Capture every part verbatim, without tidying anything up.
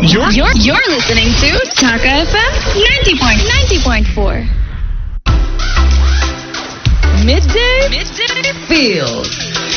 You're, you're, you're listening to Dhaka F M ninety point four. Midday, Midday Feels.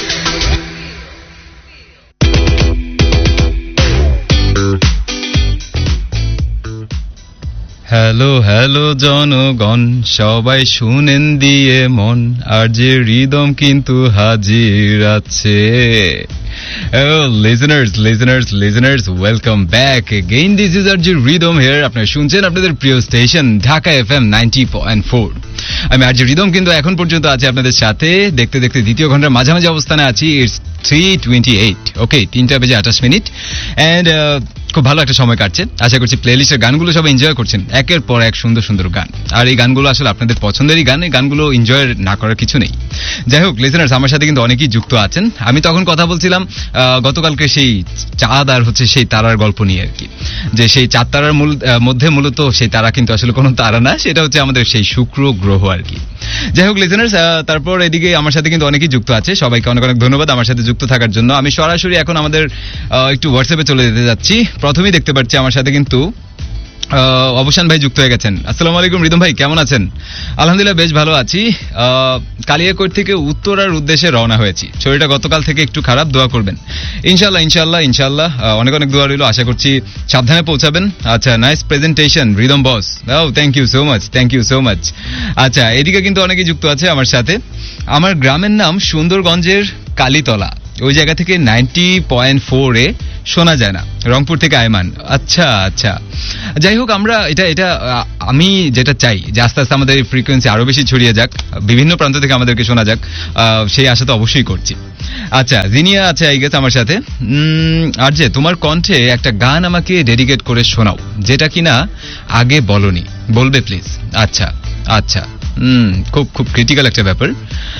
Hello hello জনগণ, সবাই শুনেন দিয়ে মন, আর যে রিদম কিন্তু হাজির আছে। Oh, listeners, listeners, listeners, welcome back again. This is R J Rhythm here. আপনারা শুনছেন আপনাদের প্রিয় station Dhaka F M ninety point four. আমি আর জি রিদম কিন্তু এখন পর্যন্ত আছি আপনাদের সাথে। দেখতে দেখতে দ্বিতীয় ঘন্টার মাঝামাঝি অবস্থানে আছি। ইটস থ্রি টোয়েন্টি এইট, ওকে, তিনটা বেজে আঠাশ মিনিট অ্যান্ড খুব ভালো একটা সময় কাটছে। আশা করছি প্লেলিস্টের গানগুলো সবাই এনজয় করছেন, একের পর এক সুন্দর সুন্দর গান। আর এই গানগুলো আসলে আপনাদের পছন্দেরই গান, এই গানগুলো এনজয় না করার কিছু নেই। যাই হোক লিসেনার্স, আমার সাথে কিন্তু অনেকেই যুক্ত আছেন। আমি তখন কথা বলছিলাম গতকালকে সেই চাঁদ আর হচ্ছে সেই তারার গল্প নিয়ে আর কি, যে সেই চাঁদ তারার মূল মধ্যে মূলত সেই তারা কিন্তু আসলে কোনো তারা না, সেটা হচ্ছে আমাদের সেই শুক্র গ্রহ আর কি। যাই হোক লিসেনার্স, তারপর এদিকে আমার সাথে কিন্তু অনেকেই যুক্ত আছে। সবাইকে অনেক অনেক ধন্যবাদ আমার সাথে যুক্ত থাকার জন্য। আমি সরাসরি এখন আমাদের একটু হোয়াটসঅ্যাপে চলে যেতে যাচ্ছি। প্রথমেই দেখতে পাচ্ছি আমার সাথে কিন্তু অবসান ভাই যুক্ত হয়ে গেছেন। আসসালামু আলাইকুম রিদম ভাই, কেমন আছেন? আলহামদুলিল্লাহ বেশ ভালো আছি। কালিয়াকৈর থেকে উত্তরার উদ্দেশ্যে রওনা হয়েছি। শরীরটা গতকাল থেকে একটু খারাপ, দোয়া করবেন। ইনশাল্লাহ ইনশাল্লাহ ইনশাল্লাহ অনেক অনেক দোয়া রইল, আশা করছি সাবধানে পৌঁছাবেন। আচ্ছা, nice presentation rhythm boss. O thank you so much, thank you so much. আচ্ছা, এদিকে কিন্তু অনেকেই যুক্ত আছে আমার সাথে। আমার গ্রামের নাম সুন্দরগঞ্জের কালীতলা, ওই জায়গা থেকে নাইনটি পয়েন্ট ফোর এ শোনা যায় না। রংপুর থেকে আয়মান। আচ্ছা আচ্ছা, যাই হোক, আমরা এটা এটা আমি যেটা চাই যে আস্তে আস্তে আমাদের এই ফ্রিকোয়েন্সি আরো বেশি ছড়িয়ে যাক, বিভিন্ন প্রান্ত থেকে আমাদেরকে শোনা যাক, সেই আশা তো অবশ্যই করছি। আচ্ছা, জিনিয়া আছে আই গেস আমার সাথে। আর যে তোমার কণ্ঠে একটা গান আমাকে ডেডিকেট করে শোনাও, যেটা কিনা আগে বলনি, বলবে প্লিজ? আচ্ছা আচ্ছা, হুম, খুব খুব ক্রিটিক্যাল একটা ব্যাপার।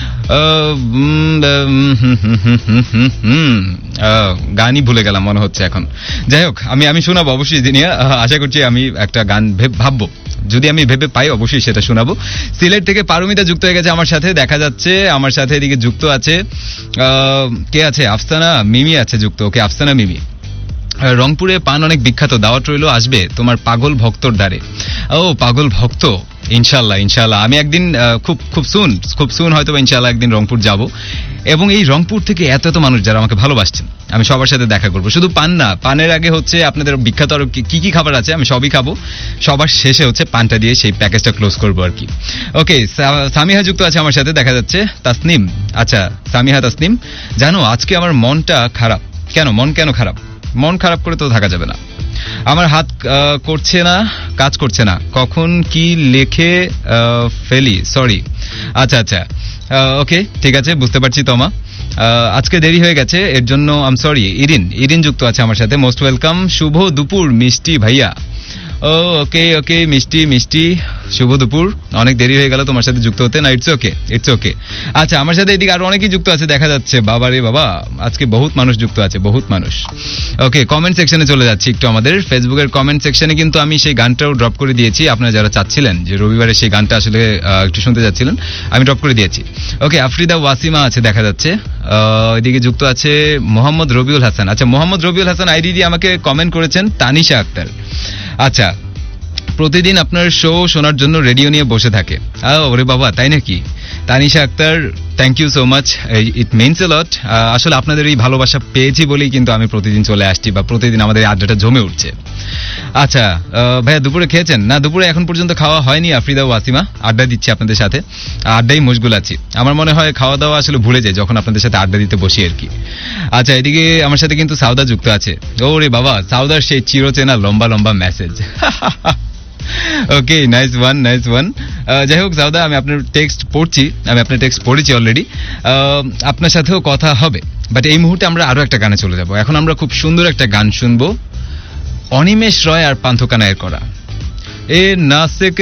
গানই ভুলে গেলাম মনে হচ্ছে এখন। যাই হোক, আমি আমি শোনাবো অবশ্যই জিনিয়া, আশা করছি আমি একটা গান ভাববো, যদি আমি ভেবে পাই অবশ্যই সেটা শোনাবো। সিলেট থেকে পারমিতা যুক্ত হয়ে গেছে আমার সাথে, দেখা যাচ্ছে আমার সাথে। এদিকে যুক্ত আছে কে আছে? আফসানা মিমি আছে যুক্ত। ওকে আফসানা মিমি। রংপুরে পান অনেক বিখ্যাত, দাওয়াত রইল, আসবে তোমার পাগল ভক্তর দ্বারে। ও পাগল ভক্ত, ইনশাল্লাহ ইনশাল্লাহ আমি একদিন খুব খুব সুন খুব সুন হয়তো ইনশাল্লাহ একদিন রংপুর যাব, এবং এই রংপুর থেকে এত এত মানুষ যারা আমাকে ভালোবাসছেন, আমি সবার সাথে দেখা করবো। শুধু পান না, পানের আগে হচ্ছে আপনাদের বিখ্যাত আরো কি কি খাবার আছে আমি সবই খাবো। সবার শেষে হচ্ছে পানটা দিয়ে সেই প্যাকেজটা ক্লোজ করবো আর কি। ওকে, সামিহা যুক্ত আছে আমার সাথে, দেখা যাচ্ছে। তাসনিম, আচ্ছা সামিহা তাসনিম, জানো আজকে আমার মনটা খারাপ। কেন মন কেন খারাপ? মন খারাপ করে তো থাকা যাবে না। আমার হাত করছে না, কাজ করছে না, কখন কি লিখে ফেলি, সরি। আচ্ছা আচ্ছা, ওকে ঠিক আছে, বুঝতে পারছি। তোমা আজকে দেরি হয়ে গেছে, এর জন্য আম সরি। ইরিন ইরিন যুক্ত আছে আমার সাথে, মোস্ট ওয়েলকাম। শুভ দুপুর মিষ্টি ভাইয়া। ও ওকে ওকে, মিষ্টি মিষ্টি শুভ দুপুর, অনেক দেরি হয়ে গেল তোমার সাথে যুক্ত হতে। না ইটস ওকে, ইটস ওকে। আচ্ছা, আমার সাথে এদিকে আরো অনেকেই যুক্ত আছে দেখা যাচ্ছে। বাবা রে বাবা, আজকে বহুত মানুষ যুক্ত আছে, বহুত মানুষ। ওকে, কমেন্ট সেকশনে চলে যাচ্ছি একটু। আমাদের ফেসবুকের কমেন্ট সেকশনে কিন্তু আমি সেই গানটাও ড্রপ করে দিয়েছি। আপনারা যারা চাচ্ছিলেন যে রবিবারে সেই গানটা আসলে একটু শুনতে যাচ্ছিলেন, আমি ড্রপ করে দিয়েছি। ওকে, আফরিদা ওয়াসিমা আছে দেখা যাচ্ছে। এদিকে যুক্ত আছে মোহাম্মদ রবিউল হাসান। আচ্ছা, মোহাম্মদ রবিউল হাসান আইডি দিয়ে আমাকে কমেন্ট করেছেন তানিশা আক্তার। আচ্ছা, প্রতিদিন আপনার শো শোনার জন্য রেডিও নিয়ে বসে থাকে। ওরে বাবা, তাই নাকি? Tanisha Akter, thank you so much, it means a লট। আসলে আপনাদের এই ভালোবাসা পেয়েছি বলেই কিন্তু আমি প্রতিদিন চলে আসছি, বা প্রতিদিন আমাদের আড্ডাটা জমে উঠছে। আচ্ছা ভাইয়া, দুপুরে খেয়েছেন? না, দুপুরে এখন পর্যন্ত খাওয়া হয়নি। আফরিদা ওয়াসিমা, আড্ডা দিচ্ছি আপনাদের সাথে, আড্ডাই মশগুল আছি। আমার মনে হয় খাওয়া দাওয়া আসলে ভুলে যায় যখন আপনাদের সাথে আড্ডা দিতে বসি আর কি। আচ্ছা, এদিকে আমার সাথে কিন্তু সাউদা যুক্ত আছে। ওরে বাবা, সাউদার সেই চিরচেনা লম্বা লম্বা মেসেজ। ওকে, নাইস ওয়ান, নাইস ওয়ান। যাই হোক সাউদা, আমি আপনার টেক্সট পড়ছি, আমি আপনার টেক্সট পড়েছি অলরেডি। আপনার সাথেও কথা হবে, বাট এই মুহূর্তে আমরা আরো একটা গানে চলে যাব। এখন আমরা খুব সুন্দর একটা গান শুনবো, অনিমেষ রয় আর পান্থকানায়ের করা। এ নাসেক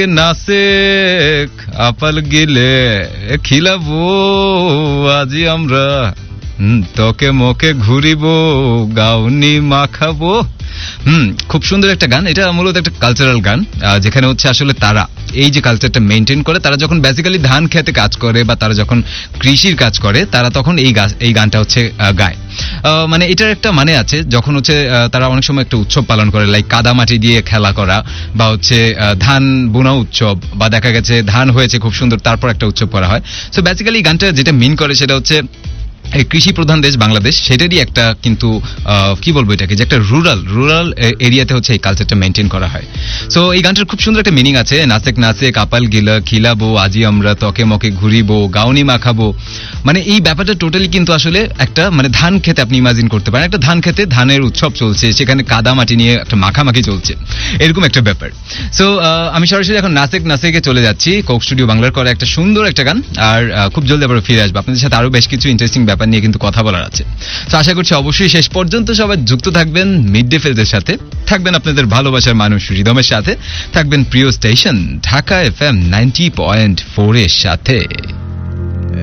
নাসেক আপাল গিলে খিলাবো আজি আমরা। হুম তোকে মোকে ঘুরিব গাউনি মাখাবো। হুম খুব সুন্দর একটা গান। এটা মূলত একটা কালচারাল গান, যেখানে হচ্ছে আসলে তারা এই যে কালচারটা মেনটেন করে, তারা যখন বেসিক্যালি ধান খেতে কাজ করে বা তারা যখন কৃষির কাজ করে, তারা তখন এই এই গানটা হচ্ছে গায়। মানে এটার একটা মানে আছে, যখন হচ্ছে তারা অনেক সময় একটা উৎসব পালন করে, লাইক কাদামাটি দিয়ে খেলা করা, বা হচ্ছে ধান বোনা উৎসব, বা দেখা গেছে ধান হয়েছে খুব সুন্দর তারপর একটা উৎসব করা হয়। সো বেসিক্যালি এই গানটা যেটা মিন করে সেটা হচ্ছে এই কৃষি প্রধান দেশ বাংলাদেশ, সেটারই একটা কিন্তু কি বলবো এটাকে, যে একটা রুরাল রুরাল এরিয়াতে হচ্ছে এই কালচারটা মেনটেন করা হয়। সো এই গানটার খুব সুন্দর একটা মিনিং আছে, নাসেক নাসেক কাপাল গিলা খিলাবো আজি আমরা তকে মকে ঘুরিবো গাউনি মাখাবো। মানে এই ব্যাপারটা টোটালি কিন্তু আসলে একটা মানে ধান খেতে আপনি ইমাজিন করতে পারেন, একটা ধান খেতে ধানের উৎসব চলছে, সেখানে কাদা মাটি নিয়ে একটা মাখামাখি চলছে, এরকম একটা ব্যাপার। সো আমি সরাসরি এখন নাসেক নাসেকে চলে যাচ্ছি, কোক স্টুডিও বাংলার করে একটা সুন্দর একটা গান, আর খুব জলদি আবার ফিরে আসবো আপনাদের সাথে, আরো বেশ কিছু ইন্টারেস্টিং ব্যাপার নিয়ে কিন্তু কথা বলার আছে। তো আশা করছি অবশ্যই শেষ পর্যন্ত সবাই যুক্ত থাকবেন মিড ডে ফিলদের সাথে, থাকবেন আপনাদের ভালোবাসার মানুষ রিদমের সাথে, থাকবেন প্রিয় station Dhaka FM ninety point four এর সাথে।